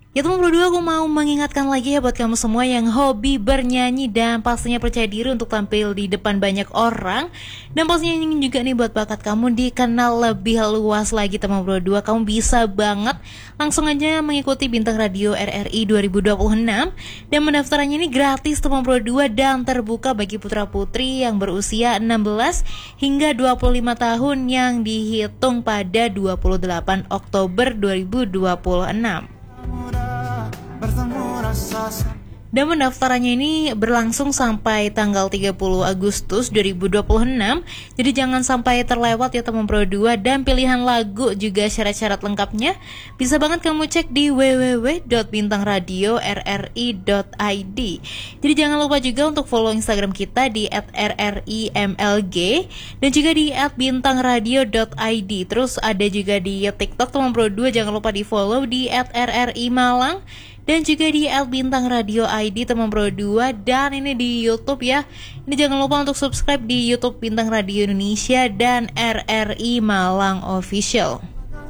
Ya teman berdua, aku mau mengingatkan lagi ya buat kamu semua yang hobi bernyanyi dan pastinya percaya diri untuk tampil di depan banyak orang. Dan pastinya ingin juga nih buat bakat kamu dikenal lebih luas lagi teman berdua. Kamu bisa banget langsung aja mengikuti Bintang Radio RRI 2026. Dan mendaftarannya ini gratis teman berdua dan terbuka bagi putra putri yang berusia 16 hingga 25 tahun yang dihitung pada 28 Oktober 2026. Dan pendaftarannya ini berlangsung sampai tanggal 30 Agustus 2026. Jadi jangan sampai terlewat ya teman Pro 2. Dan pilihan lagu juga syarat-syarat lengkapnya bisa banget kamu cek di www.bintangradiorri.id. Jadi jangan lupa juga untuk follow Instagram kita di @rrimlg dan juga di @bintangradio.id. Terus ada juga di TikTok teman Pro 2, jangan lupa di follow di @rrimalang dan juga di Bintang Radio ID teman Pro 2. Dan ini di YouTube ya. Ini jangan lupa untuk subscribe di YouTube Bintang Radio Indonesia dan RRI Malang Official.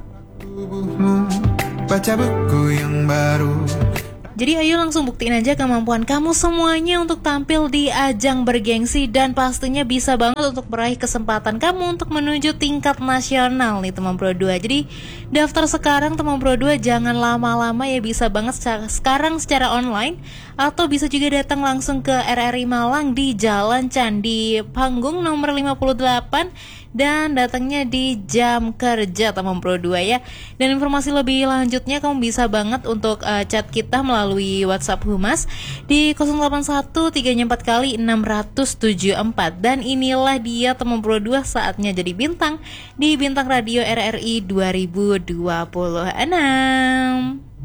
Baca buku yang baru. Jadi ayo langsung buktiin aja kemampuan kamu semuanya untuk tampil di ajang bergengsi. Dan pastinya bisa banget untuk meraih kesempatan kamu untuk menuju tingkat nasional nih teman Pro 2. Jadi daftar sekarang teman Pro 2, jangan lama-lama ya, bisa banget sekarang secara online. Atau bisa juga datang langsung ke RRI Malang di Jalan Candi Panggung nomor 58. Dan datangnya di jam kerja teman Pro 2 ya. Dan informasi lebih lanjutnya kamu bisa banget untuk chat kita melalui WhatsApp Humas di 081 344 kali 674. Dan inilah dia teman Pro 2, saatnya jadi bintang di Bintang Radio RRI 2026.